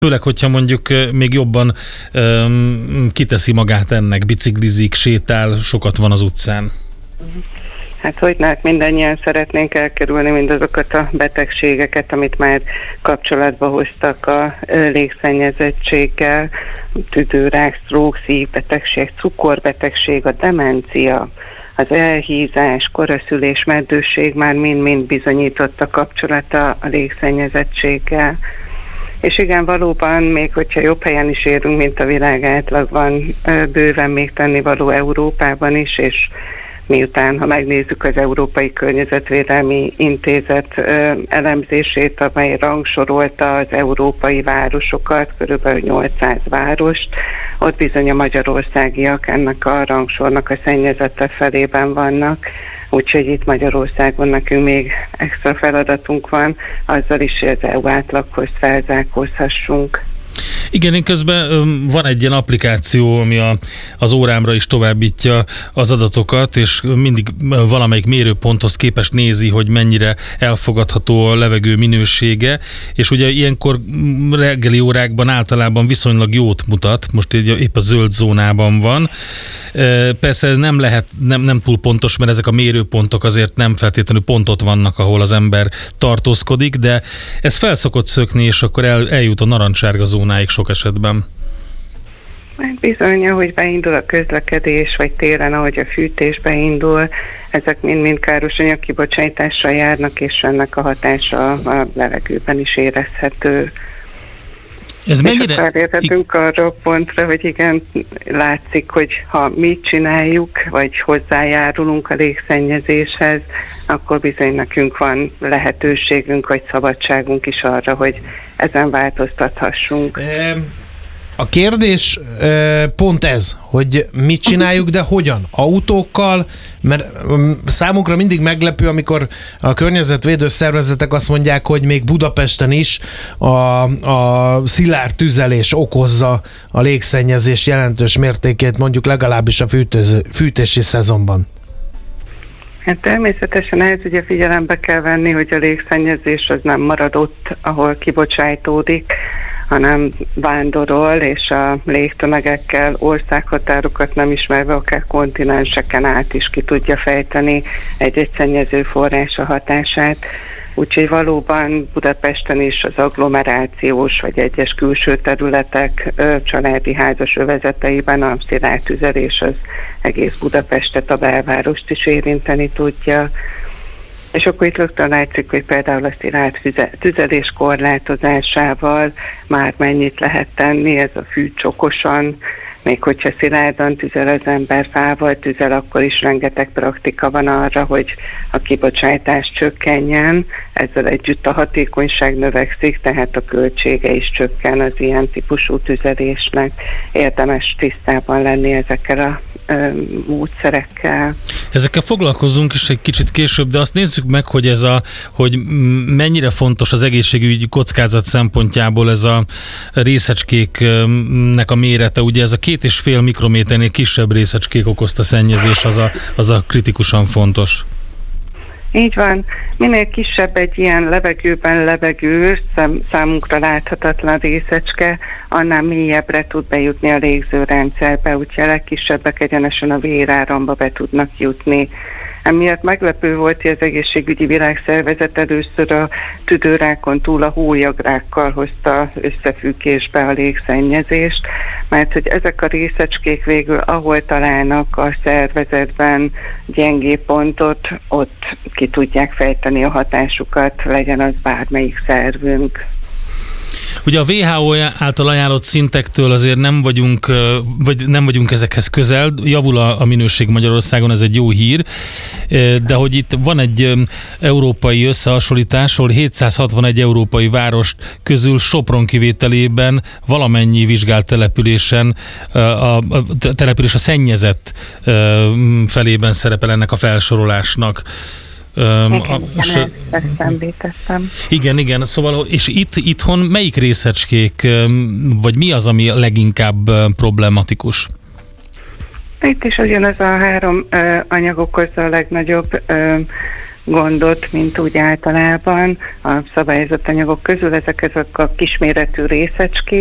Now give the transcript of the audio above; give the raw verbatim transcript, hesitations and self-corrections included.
Főleg, hogyha mondjuk még jobban um, kiteszi magát ennek, biciklizik, sétál, sokat van az utcán. Hát hogy hát mindannyian szeretnénk elkerülni mindazokat a betegségeket, amit már kapcsolatba hoztak a légszennyezettséggel, tüdőrák, stroke, szívbetegség, cukorbetegség, a demencia, az elhízás, koraszülés, meddőség már mind-mind bizonyított a kapcsolata a légszennyezettséggel. És igen, valóban, még hogyha jobb helyen is érünk, mint a világ átlag, van bőven még tennivaló Európában is, és miután, ha megnézzük az Európai Környezetvédelmi Intézet elemzését, amely rangsorolta az európai városokat, körülbelül nyolcszáz várost, ott bizony a magyarországiak ennek a rangsornak a szennyezette felében vannak, úgyhogy itt Magyarországon nekünk még extra feladatunk van, azzal is, hogy az é u átlaghoz felzárkózhassunk. Igen, én közben van egy ilyen applikáció, ami a, az órámra is továbbítja az adatokat, és mindig valamelyik mérőponthoz képest nézi, hogy mennyire elfogadható a levegő minősége, és ugye ilyenkor reggeli órákban általában viszonylag jót mutat, most épp a zöld zónában van. Persze ez nem lehet, nem, nem túl pontos, mert ezek a mérőpontok azért nem feltétlenül pont ott vannak, ahol az ember tartózkodik, de ez fel szokott szökni, és akkor el, eljut a narancssárga zónáig sok esetben. Bizony, ahogy beindul a közlekedés, vagy télen, ahogy a fűtés beindul, ezek mind-mind káros anyagkibocsátással járnak, és ennek a hatása a levegőben is érezhető. Ez és mennyire... akkor elérhetünk arra a pontra, hogy igen, látszik, hogy ha mi csináljuk, vagy hozzájárulunk a légszennyezéshez, akkor bizony nekünk van lehetőségünk, vagy szabadságunk is arra, hogy ezen változtathassunk. A kérdés pont ez, hogy mit csináljuk, de hogyan? Autókkal? Mert számunkra mindig meglepő, amikor a környezetvédő szervezetek azt mondják, hogy még Budapesten is a, a szilárd tüzelés okozza a légszennyezés jelentős mértékét, mondjuk legalábbis a fűtöző, fűtési szezonban. Hát természetesen ehhez ugye figyelembe kell venni, hogy a légszennyezés az nem marad ott, ahol kibocsájtódik, hanem vándorol, és a légtömegekkel, országhatárokat nem ismerve, akár kontinenseken át is ki tudja fejteni egy-egy szennyező forrás a hatását. Úgyhogy valóban Budapesten is az agglomerációs vagy egyes külső területek családi házas övezeteiben a szilárd tüzelés az egész Budapestet, a belvárost is érinteni tudja. És akkor itt rögtön látszik, hogy például a szilárd tüzelés korlátozásával már mennyit lehet tenni, ez a fűts okosan, még hogyha szilárdan tüzel az ember, fával tüzel, akkor is rengeteg praktika van arra, hogy a kibocsátás csökkenjen, ezzel együtt a hatékonyság növekszik, tehát a költsége is csökken az ilyen típusú tüzelésnek. Érdemes tisztában lenni ezekkel a ö, módszerekkel. Ezekkel foglalkozzunk is egy kicsit később, de azt nézzük meg, hogy ez a, hogy mennyire fontos az egészségügyi kockázat szempontjából ez a részecskéknek a mérete. Ugye ez a két és fél mikrométernél kisebb részecskék okozta szennyezés, az a, az a kritikusan fontos. Így van. Minél kisebb egy ilyen levegőben levegő, számunkra láthatatlan részecske, annál mélyebbre tud bejutni a légzőrendszerbe, úgyhogy a legkisebbek egyenesen a véráramba be tudnak jutni. Emiatt meglepő volt, hogy az Egészségügyi Világszervezet először a tüdőrákon túl a hólyagrákkal hozta összefüggésbe a légszennyezést, mert hogy ezek a részecskék végül ahol találnak a szervezetben gyengé pontot, ott ki tudják fejteni a hatásukat, legyen az bármelyik szervünk. Ugye a dupla vé há ó által ajánlott szintektől azért nem vagyunk, vagy nem vagyunk ezekhez közel, javul a, a minőség Magyarországon, ez egy jó hír, de hogy itt van egy európai összehasonlítás, ahol hétszázhatvanegy európai város közül Sopron kivételében valamennyi vizsgált településen, a, a település a szennyezett felében szerepel ennek a felsorolásnak. Igen, a, ezt, ezt említettem. Igen, igen, szóval, és itt itthon melyik részecskék, vagy mi az, ami leginkább problematikus? Itt is ugyanaz a három ö, anyag okozza a legnagyobb ö, gondot, mint úgy általában a szabályozott anyagok közül. Ezek ezek a kisméretű részecskék,